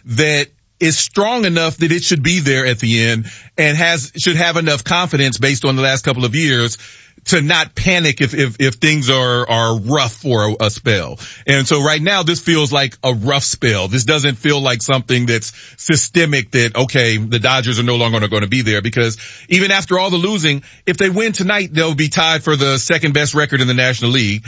that is strong enough that it should be there at the end and should have enough confidence based on the last couple of years to not panic if things are rough for a spell. And so right now this feels like a rough spell. This doesn't feel like something that's systemic that, okay, the Dodgers are no longer going to be there, because even after all the losing, if they win tonight, they'll be tied for the second best record in the National League.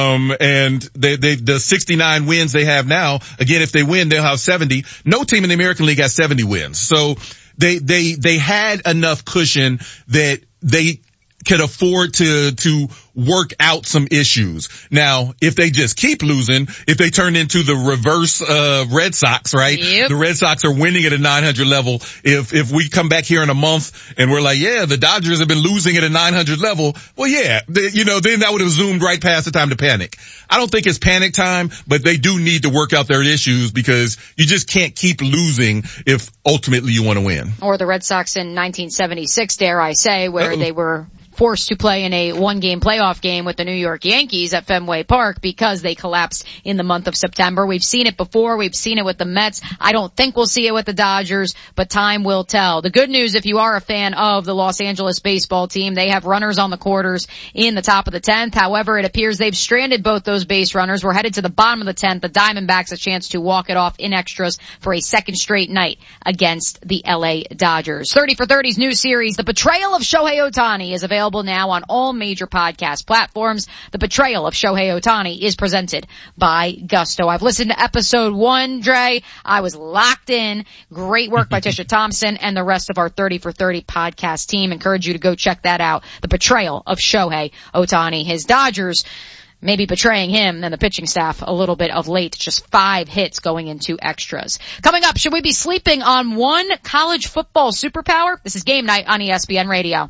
And the 69 wins they have now, again, if they win, they'll have 70. No team in the American League has 70 wins. So they had enough cushion that they could afford to work out some issues. Now, if they just keep losing, if they turn into the reverse Red Sox, right? Yep. The Red Sox are winning at a 900 level. If we come back here in a month and we're like, yeah, the Dodgers have been losing at a 900 level, well, yeah, then that would have zoomed right past the time to panic. I don't think it's panic time, but they do need to work out their issues, because you just can't keep losing if ultimately you want to win. Or the Red Sox in 1976, dare I say, where they were forced to play in a one-game playoff game with the New York Yankees at Fenway Park because they collapsed in the month of September. We've seen it before. We've seen it with the Mets. I don't think we'll see it with the Dodgers, but time will tell. The good news, if you are a fan of the Los Angeles baseball team, they have runners on the quarters in the top of the 10th. However, it appears they've stranded both those base runners. We're headed to the bottom of the 10th. The Diamondbacks a chance to walk it off in extras for a second straight night against the LA Dodgers. 30 for 30's new series, The Betrayal of Shohei Ohtani, is available now on all major podcast platforms. The Betrayal of Shohei Ohtani is presented by Gusto. I've listened to episode 1, Dre. I was locked in. Great work by Tisha Thompson and the rest of our 30 for 30 podcast team. Encourage you to go check that out. The Betrayal of Shohei Ohtani. His Dodgers maybe betraying him and the pitching staff a little bit of late. Just 5 hits going into extras. Coming up, should we be sleeping on one college football superpower? This is Game Night on ESPN Radio.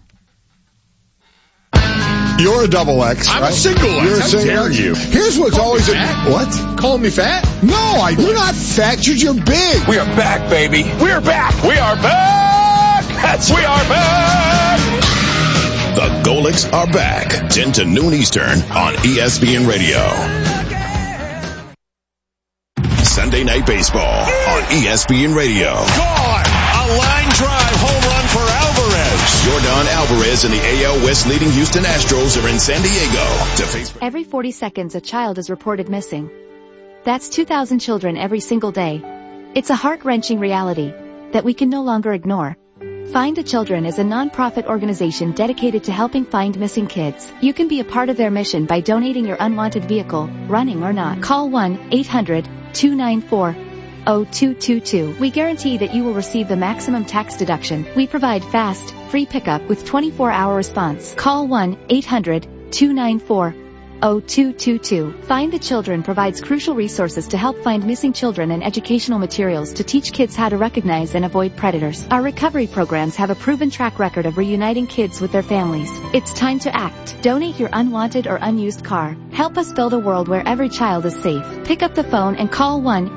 You're a double X. I'm right? a single X. You're a How single dare X. you? Here's what's Call always me fat? What? Calling me fat? No, you're not fat. You're big. We are back, baby. We are back. We are back. We are back. The Golics are back. 10 to noon Eastern on ESPN Radio. Sunday Night Baseball on ESPN Radio. Gone. A line drive home run for Alvarez. Yordan Alvarez and the AL West leading Houston Astros are in San Diego to face. Every 40 seconds a child is reported missing. That's 2,000 children every single day. It's a heart-wrenching reality that we can no longer ignore. Find the Children is a non-profit organization dedicated to helping find missing kids. You can be a part of their mission by donating your unwanted vehicle, running or not. Call 1-800-294-0222. We guarantee that you will receive the maximum tax deduction. We provide fast, free pickup with 24-hour response. Call 1-800-294-0222. Find the Children provides crucial resources to help find missing children and educational materials to teach kids how to recognize and avoid predators. Our recovery programs have a proven track record of reuniting kids with their families. It's time to act. Donate your unwanted or unused car. Help us build a world where every child is safe. Pick up the phone and call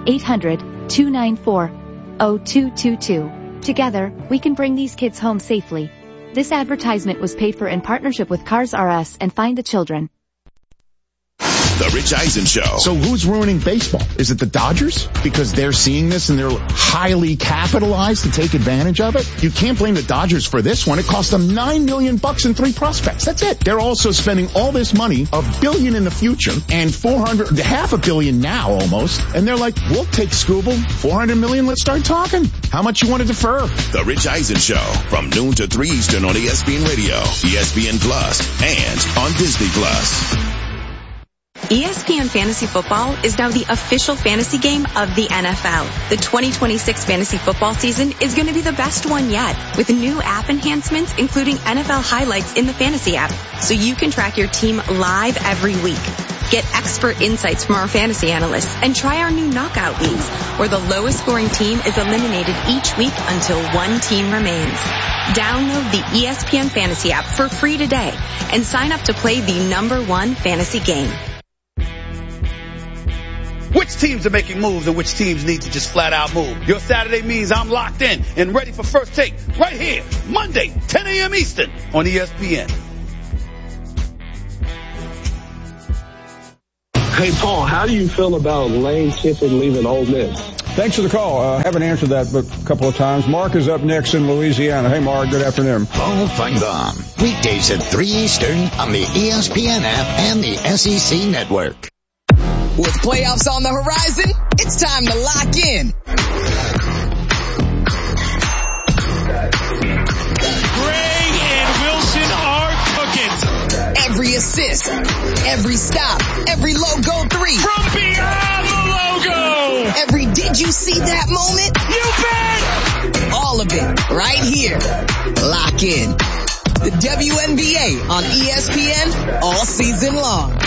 1-800-294-0222. Together, we can bring these kids home safely. This advertisement was paid for in partnership with Cars R Us and Find the Children. The Rich Eisen Show. So who's ruining baseball? Is it the Dodgers? Because they're seeing this and they're highly capitalized to take advantage of it? You can't blame the Dodgers for this one. It cost them $9 million and 3 prospects. That's it. They're also spending all this money, $1 billion in the future and $500 million now almost. And they're like, we'll take Scooble, $400 million. Let's start talking. How much you want to defer? The Rich Eisen Show from noon to 3 Eastern on ESPN Radio, ESPN Plus, and on Disney Plus. ESPN Fantasy Football is now the official fantasy game of the NFL. The 2026 fantasy football season is going to be the best one yet, with new app enhancements including NFL highlights in the fantasy app, so you can track your team live every week. Get expert insights from our fantasy analysts and try our new knockout leagues, where the lowest scoring team is eliminated each week until one team remains. Download the ESPN Fantasy app for free today and sign up to play the #1 fantasy game. Which teams are making moves and which teams need to just flat out move? Your Saturday means I'm locked in and ready for First Take right here, Monday, 10 a.m. Eastern on ESPN. Hey, Paul, how do you feel about Lane Kiffin leaving Ole Miss? Thanks for the call. I haven't answered that but a couple of times. Mark is up next in Louisiana. Hey, Mark, good afternoon. Paul Feinbaum, weekdays at 3 Eastern on the ESPN app and the SEC Network. With playoffs on the horizon, it's time to lock in. Gray and Wilson are cooking. Every assist, every stop, every logo three. From beyond the logo. Every did you see that moment? You bet. All of it right here. Lock in. The WNBA on ESPN all season long.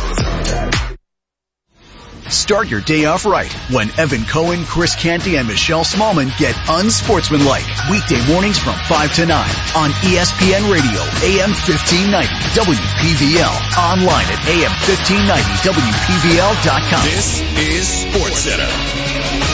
Start your day off right when Evan Cohen, Chris Canty, and Michelle Smallman get unsportsmanlike. Weekday mornings from 5 to 9 on ESPN Radio, AM 1590, WPVL. Online at AM1590WPVL.com. This is SportsCenter.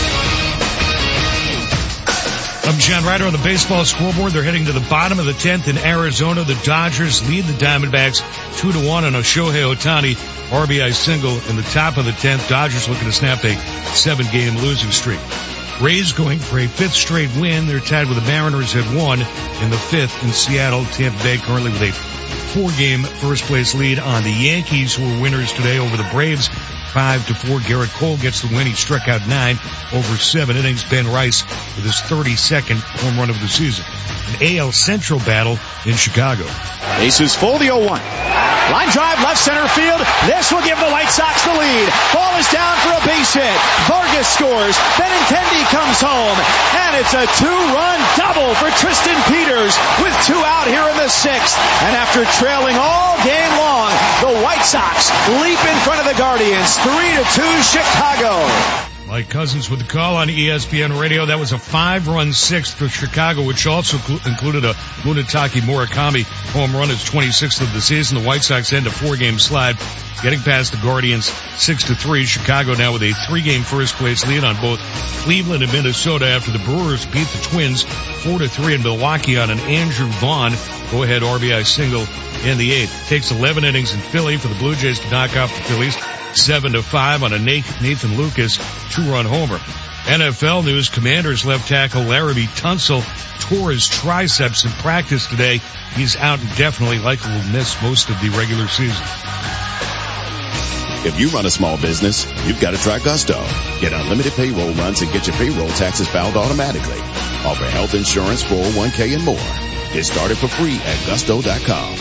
I'm John Ryder on the baseball scoreboard. They're heading to the bottom of the 10th in Arizona. The Dodgers lead the Diamondbacks 2-1 on a Shohei Ohtani RBI single in the top of the 10th. Dodgers looking to snap a 7-game losing streak. Rays going for a 5th straight win. They're tied with the Mariners at 1 in the 5th in Seattle. Tampa Bay currently with a 4-game first place lead on the Yankees, who were winners today over the Braves. 5-4. Garrett Cole gets the win. He struck out 9 over 7 innings. Ben Rice with his 32nd home run of the season. An AL Central battle in Chicago. Bases full, the 0-1. Line drive, left center field. This will give the White Sox the lead. Ball is down for a base hit. Vargas scores. Benintendi comes home. And it's a 2-run double for Tristan Peters with 2 out here in the 6th. And after trailing all game long, the White Sox leap in front of the Guardians. 3-2 Chicago. Mike Cousins with the call on ESPN Radio. That was a 5-run 6th for Chicago, which also included a Munetake Murakami home run. It's 26th of the season. The White Sox end a 4-game slide, getting past the Guardians 6-3. Chicago now with a 3-game first place lead on both Cleveland and Minnesota after the Brewers beat the Twins 4-3 in Milwaukee on an Andrew Vaughn go-ahead RBI single in the 8th. It takes 11 innings in Philly for the Blue Jays to knock off the Phillies 7-5 on a Nathan Lucas 2-run homer. NFL news, Commanders left tackle Laremy Tunsil tore his triceps in practice today. He's out indefinitely, likely will miss most of the regular season. If you run a small business, you've got to try Gusto. Get unlimited payroll runs and get your payroll taxes filed automatically. Offer health insurance, 401k, and more. Get started for free at Gusto.com.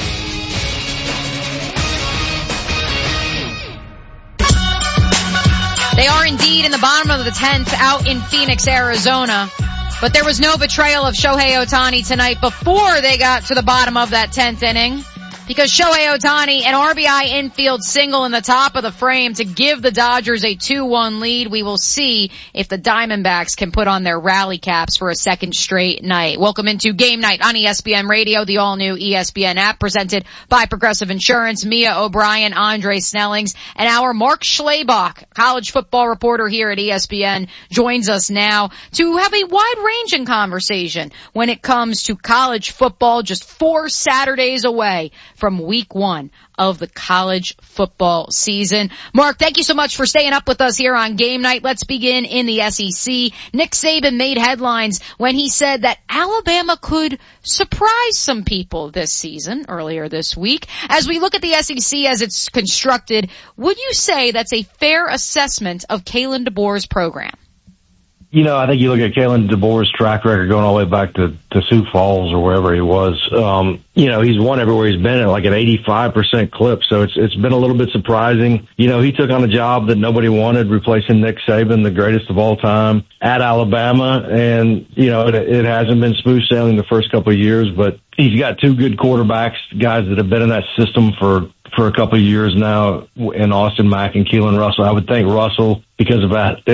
They are indeed in the bottom of the 10th out in Phoenix, Arizona. But there was no betrayal of Shohei Ohtani tonight before they got to the bottom of that 10th inning. Because Shohei Ohtani, an RBI infield single in the top of the frame to give the Dodgers a 2-1 lead. We will see if the Diamondbacks can put on their rally caps for a second straight night. Welcome into Game Night on ESPN Radio, the all-new ESPN app presented by Progressive Insurance. Mia O'Brien, Andre Snellings, and our Mark Schlabach, college football reporter here at ESPN, joins us now to have a wide-ranging conversation when it comes to college football, just 4 Saturdays away from week 1 of the college football season. Mark, thank you so much for staying up with us here on Game Night. Let's begin in the SEC. Nick Saban made headlines when he said that Alabama could surprise some people this season, earlier this week. As we look at the SEC as it's constructed, would you say that's a fair assessment of Kalen DeBoer's program? You know, I think you look at Kalen DeBoer's track record going all the way back to Sioux Falls or wherever he was. You know, he's won everywhere he's been at like an 85% clip. So it's been a little bit surprising. You know, he took on a job that nobody wanted, replacing Nick Saban, the greatest of all time, at Alabama. And, you know, it hasn't been smooth sailing the first couple of years, but he's got 2 good quarterbacks, guys that have been in that system for a couple of years now, in Austin Mack and Keelan Russell. I would think Russell, because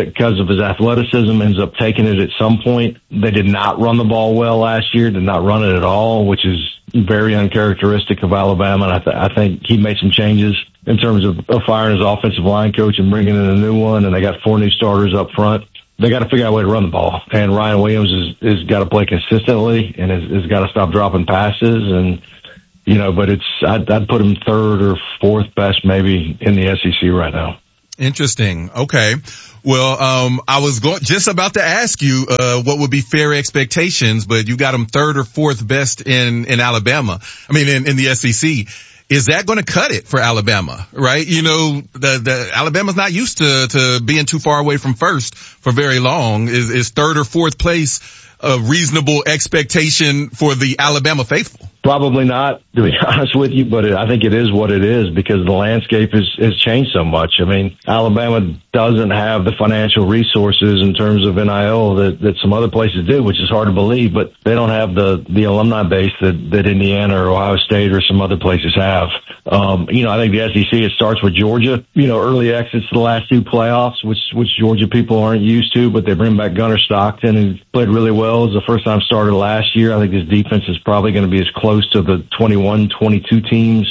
of his athleticism, ends up taking it at some point. They did not run the ball well last year, did not run it at all, which is very uncharacteristic of Alabama. And I think he made some changes in terms of firing his offensive line coach and bringing in a new one. And they got 4 new starters up front. They got to figure out a way to run the ball. And Ryan Williams is got to play consistently and has got to stop dropping passes. And, you know, but I'd put him 3rd or 4th best maybe in the SEC right now. Interesting. Okay. Well, I was just about to ask you, what would be fair expectations, but you got them third or fourth best in Alabama. I mean, in the SEC. Is that going to cut it for Alabama, right? You know, the Alabama's not used to being too far away from first for very long. Is third or fourth place a reasonable expectation for the Alabama faithful? Probably not, to be honest with you, but I think it is what it is because the landscape has changed so much. I mean, Alabama doesn't have the financial resources in terms of NIL that some other places do, which is hard to believe, but they don't have the alumni base that Indiana or Ohio State or some other places have. You know, I think the SEC, it starts with Georgia, you know, early exits to the last two playoffs, which Georgia people aren't used to, but they bring back Gunnar Stockton and played really well. It was the first time starter last year. I think his defense is probably going to be as close to the 21-22 teams,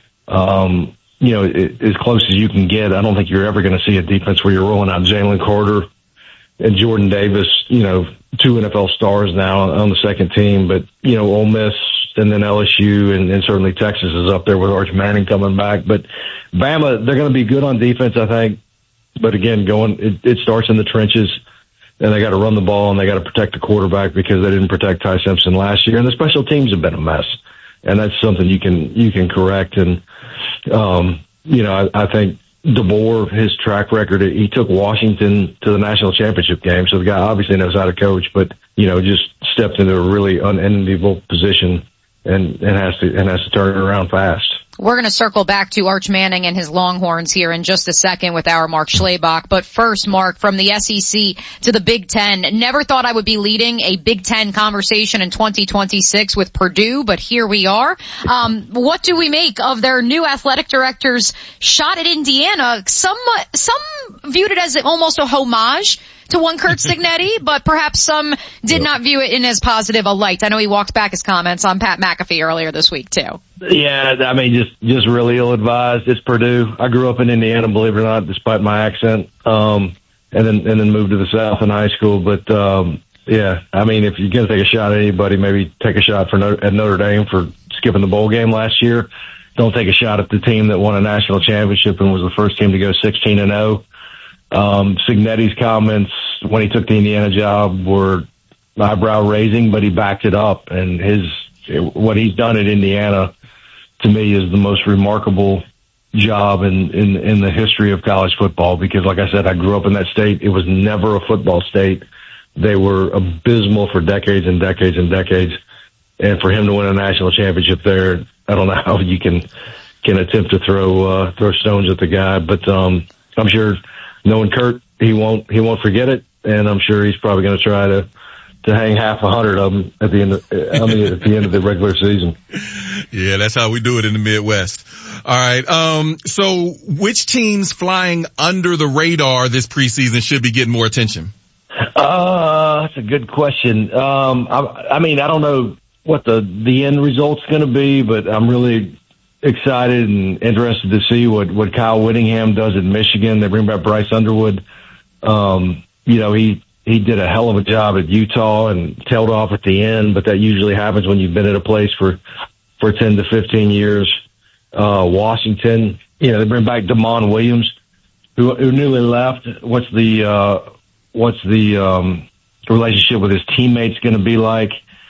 you know, as close as you can get. I don't think you're ever going to see a defense where you're rolling out Jalen Carter and Jordan Davis, you know, two NFL stars now on the second team. But, you know, Ole Miss and then LSU and certainly Texas is up there with Arch Manning coming back. But Bama, they're going to be good on defense, I think. But again, it starts in the trenches. And they got to run the ball and they got to protect the quarterback because they didn't protect Ty Simpson last year. And the special teams have been a mess. And that's something you can correct. And, you know, I think DeBoer, his track record, he took Washington to the national championship game. So the guy obviously knows how to coach, but, you know, just stepped into a really unenviable position and has to turn it around fast. We're going to circle back to Arch Manning and his Longhorns here in just a second with our Mark Schlabach. But first, Mark, from the SEC to the Big Ten, never thought I would be leading a Big Ten conversation in 2026 with Purdue, but here we are. What do we make of their new athletic director's shot at Indiana? Some viewed it as almost a homage to one Curt Cignetti, but perhaps some did not view it in as positive a light. I know he walked back his comments on Pat McAfee earlier this week too. Yeah, I mean, just really ill-advised. It's Purdue. I grew up in Indiana, believe it or not, despite my accent, and then moved to the South in high school. But yeah, I mean, if you're gonna take a shot at anybody, maybe take a shot at Notre Dame for skipping the bowl game last year. Don't take a shot at the team that won a national championship and was the first team to go 16-0. Cignetti's comments when he took the Indiana job were eyebrow raising, but he backed it up. And what he's done at Indiana to me is the most remarkable job in the history of college football. Because like I said, I grew up in that state. It was never a football state. They were abysmal for decades and decades and decades. And for him to win a national championship there, I don't know how you can attempt to throw stones at the guy, but, I'm sure knowing Curt, he won't forget it. And I'm sure he's probably going to try to hang half 100 of them at the end of the regular season. Yeah, that's how we do it in the Midwest. All right. So which teams flying under the radar this preseason should be getting more attention? That's a good question. I mean, I don't know what the end result's going to be, but I'm really excited and interested to see what Kyle Whittingham does at Michigan. They bring back Bryce Underwood. You know, he did a hell of a job at Utah and tailed off at the end, but that usually happens when you've been at a place for 10 to 15 years. Washington, you know, they bring back Damon Williams, who newly left. What's the relationship with his teammates going to be like?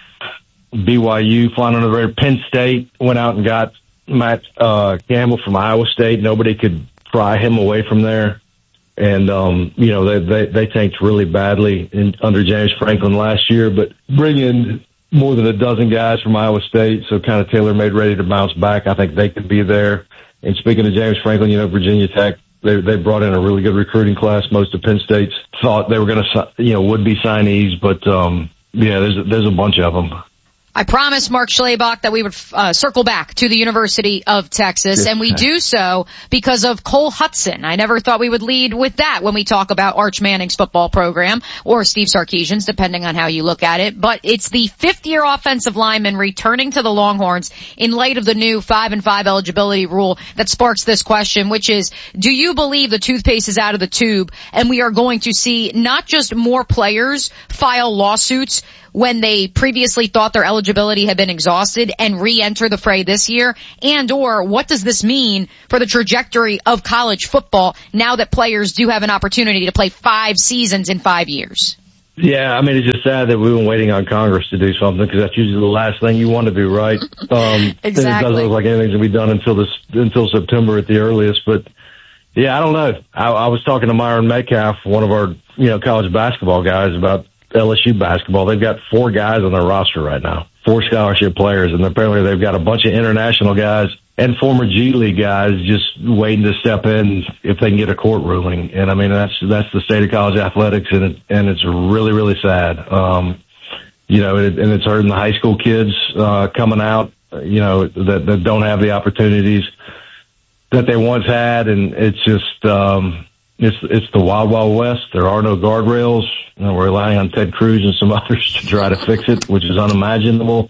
BYU flying under the radar. Penn State went out and got Matt Campbell from Iowa State. Nobody could pry him away from there. And, you know, they tanked really badly under James Franklin last year, but bring in more than a dozen guys from Iowa State, so kind of tailor-made, ready to bounce back. I think they could be there. And speaking of James Franklin, you know, Virginia Tech, they brought in a really good recruiting class. Most of Penn State's thought they were going to, you know, would-be signees, but, yeah, there's a bunch of them. I promised Mark Schlabach that we would circle back to the University of Texas, and we do so because of Cole Hudson. I never thought we would lead with that when we talk about Arch Manning's football program, or Steve Sarkisian's, depending on how you look at it. But it's the fifth-year offensive lineman returning to the Longhorns in light of the new 5-and-5 eligibility rule that sparks this question, which is, do you believe the toothpaste is out of the tube and we are going to see not just more players file lawsuits when they previously thought their eligibility eligibility had been exhausted and re-enter the fray this year? And or what does this mean for the trajectory of college football now that players do have an opportunity to play 5 seasons in 5 years? Yeah, I mean, it's just sad that we've been waiting on Congress to do something because that's usually the last thing you want to do, right? Exactly. And it doesn't look like anything's going to be done until September at the earliest. But yeah, I don't know. I was talking to Myron Metcalf, one of our, college basketball guys, about LSU basketball. They've got 4 guys on their roster right now, 4 scholarship players, and apparently they've got a bunch of international guys and former G League guys just waiting to step in if they can get a court ruling. And I mean, that's the state of college athletics, and it's really, really sad. And it's hurting the high school kids, coming out, that don't have the opportunities that they once had. And it's just, it's the wild, wild west. There are no guardrails. We're relying on Ted Cruz and some others to try to fix it, which is unimaginable.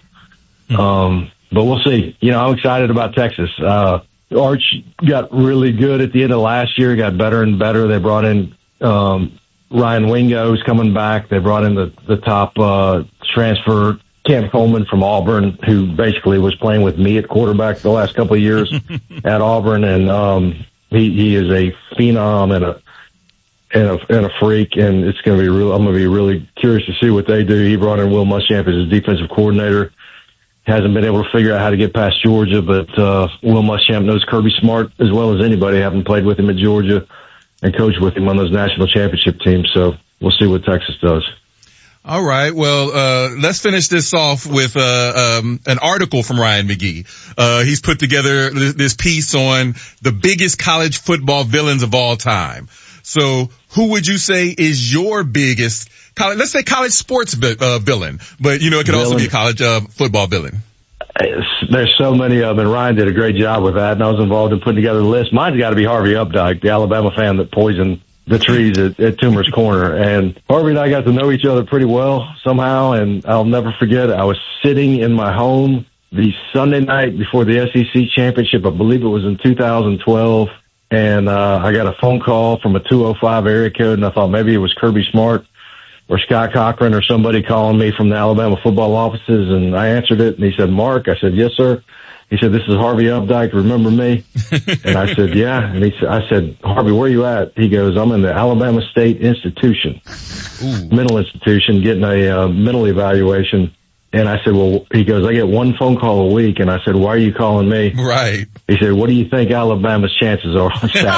But we'll see. I'm excited about Texas. Arch got really good at the end of last year, got better and better. They brought in, Ryan Wingo, who's coming back. They brought in the top, transfer, Cam Coleman from Auburn, who basically was playing with me at quarterback the last couple of years at Auburn. And, he is a phenom and a freak, and it's going to be I'm going to be really curious to see what they do. He brought in Will Muschamp as his defensive coordinator. Hasn't been able to figure out how to get past Georgia, but Will Muschamp knows Kirby Smart as well as anybody, having played with him at Georgia and coached with him on those national championship teams. So we'll see what Texas does. All right. Well, let's finish this off with an article from Ryan McGee. He's put together this piece on the biggest college football villains of all time. So who would you say is your biggest let's say college sports villain, but it could also be a college football villain? There's so many of them, and Ryan did a great job with that, and I was involved in putting together the list. Mine's got to be Harvey Updike, the Alabama fan that poisoned the trees at Toomer's Corner. And Harvey and I got to know each other pretty well somehow, and I'll never forget, I was sitting in my home the Sunday night before the SEC championship. I believe it was in 2012. And I got a phone call from a 205 area code, and I thought maybe it was Kirby Smart or Scott Cochran or somebody calling me from the Alabama football offices. And I answered it, and he said, "Mark." I said, "Yes, sir." He said, "This is Harvey Updike. Remember me?" And I said, "Yeah." And I said, "Harvey, where you at?" He goes, "I'm in the Alabama State Institution, mental institution, getting a mental evaluation." And I said, well, he goes, "I get 1 phone call a week." And I said, "Why are you calling me?" Right. He said, "What do you think Alabama's chances are on Saturday?"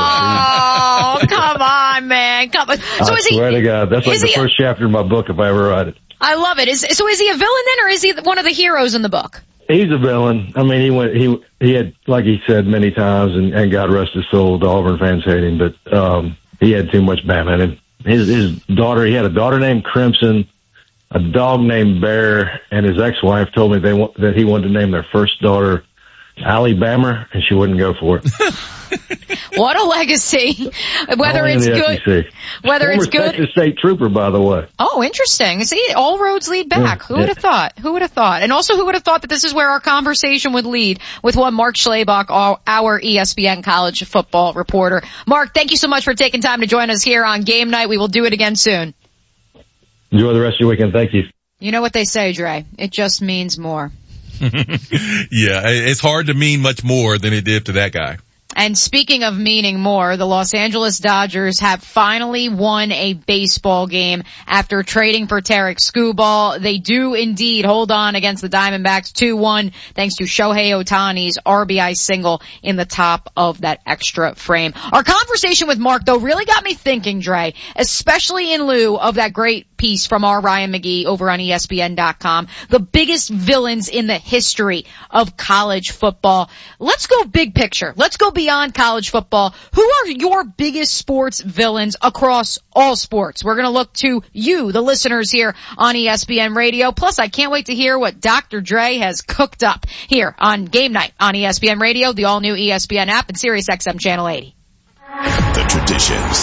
Oh, come on, man. Come on. So I swear to God, that's like the first chapter of my book if I ever write it. I love it. So is he a villain then, or is he one of the heroes in the book? He's a villain. I mean, he had, like he said many times, and God rest his soul, the Auburn fans hate him, but, he had too much Batman. And his daughter, he had a daughter named Crimson, a dog named Bear, and his ex-wife told me that he wanted to name their first daughter Allie Bammer, and she wouldn't go for it. What a legacy. Whether Only it's good. SEC. Whether it's good. Texas State Trooper, by the way. Oh, interesting. See, all roads lead back. Who would have thought? Who would have thought? And also, who would have thought that this is where our conversation would lead with one Mark Schlabach, our ESPN college football reporter. Mark, thank you so much for taking time to join us here on Game Night. We will do it again soon. Enjoy the rest of your weekend. Thank you. You know what they say, Dre. It just means more. Yeah, it's hard to mean much more than it did to that guy. And speaking of meaning more, the Los Angeles Dodgers have finally won a baseball game after trading for Tarek Skubal. They do indeed hold on against the Diamondbacks 2-1 thanks to Shohei Ohtani's RBI single in the top of that extra frame. Our conversation with Mark, though, really got me thinking, Dre, especially in lieu of that great piece from our Ryan McGee over on ESPN.com, the biggest villains in the history of college football. Let's go big picture. Let's go beyond college football. Who are your biggest sports villains across all sports? We're going to look to you, the listeners here on ESPN Radio. Plus, I can't wait to hear what Dr. Dre has cooked up here on Game Night on ESPN Radio, the all-new ESPN app, and SiriusXM Channel 80. The traditions,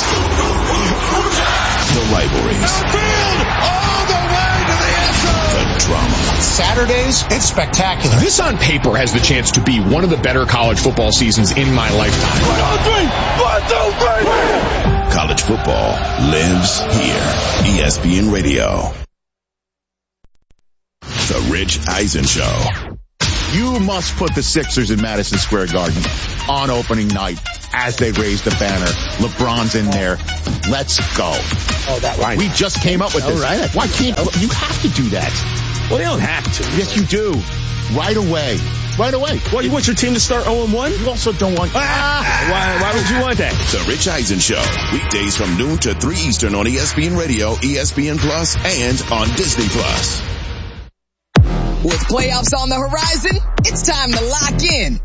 the rivalries, the drama. Saturdays, it's spectacular. This on paper has the chance to be one of the better college football seasons in my lifetime. 1, 2, 3. College football lives here. ESPN Radio. The Rich Eisen Show. You must put the Sixers in Madison Square Garden on opening night as they raise the banner. LeBron's in there. Let's go. Oh, that line. We just came up with this. Right. Why can't you have to do that? Well, you don't have to. Yes, you do. Right away. Right away. Well, you want your team to start 0-1? You also don't want... Why would you want that? The Rich Eisen Show. Weekdays from noon to 3 Eastern on ESPN Radio, ESPN Plus, and on Disney Plus. With playoffs on the horizon, it's time to lock in.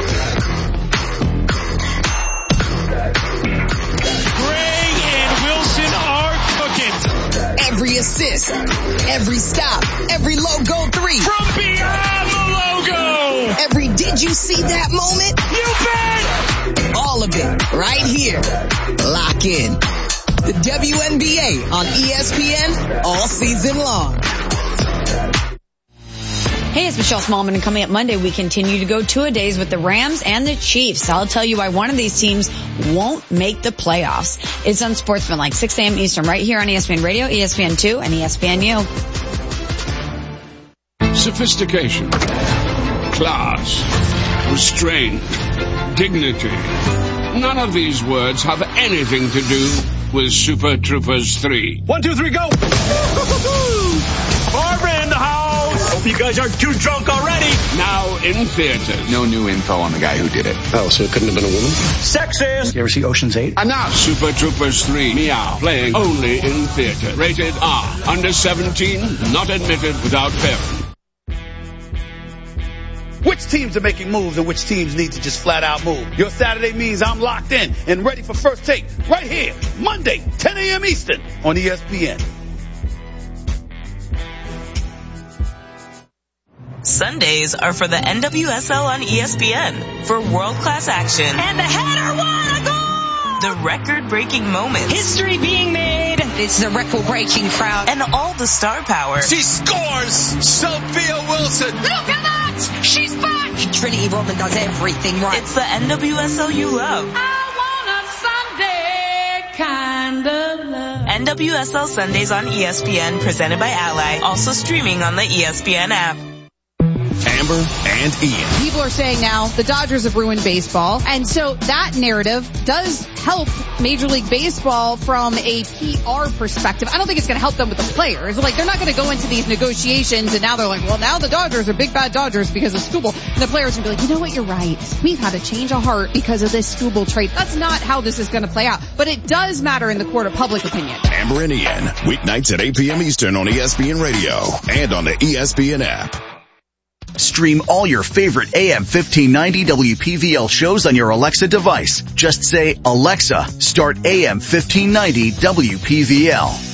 Gray and Wilson are cooking. Every assist, every stop, every logo three. From beyond the logo. Every did you see that moment? You bet. All of it right here. Lock in. The WNBA on ESPN all season long. Hey, it's Michelle Smallman, and coming up Monday, we continue to go two-a-days with the Rams and the Chiefs. I'll tell you why one of these teams won't make the playoffs. It's Unsportsmanlike, 6 a.m. Eastern, right here on ESPN Radio, ESPN2, and ESPNU. Sophistication, class, restraint, dignity. None of these words have anything to do with Super Troopers 3. 1, 2, 3, go. Barbara in the house. Hope you guys aren't too drunk already. Now in theaters. No new info on the guy who did it. Oh, so it couldn't have been a woman? Sexist. You ever see Ocean's 8? I'm not. Super Troopers 3, Meow, playing only in theater. Rated R. Under 17, not admitted without parent. Which teams are making moves and which teams need to just flat out move? Your Saturday means I'm locked in and ready for First Take right here, Monday, 10 a.m. Eastern on ESPN. Sundays are for the NWSL on ESPN for world-class action. And the header won a goal! The record-breaking moments. History being made. It's the record-breaking crowd. And all the star power. She scores! Sophia Wilson! Look at that! She's back! Trinity Rodman does everything right. It's the NWSL you love. I want a Sunday kind of love. NWSL Sundays on ESPN, presented by Ally. Also streaming on the ESPN app. Amber and Ian. People are saying now the Dodgers have ruined baseball, and so that narrative does help Major League Baseball from a PR perspective. I don't think it's going to help them with the players. Like, they're not going to go into these negotiations and now they're like, well, now the Dodgers are big bad Dodgers because of Skubal. And the players will be like, you know what, you're right. We've had a change of heart because of this Skubal trade. That's not how this is going to play out. But it does matter in the court of public opinion. Amber and Ian, weeknights at 8 p.m. Eastern on ESPN Radio and on the ESPN app. Stream all your favorite AM 1590 WPVL shows on your Alexa device. Just say, Alexa, start AM 1590 WPVL.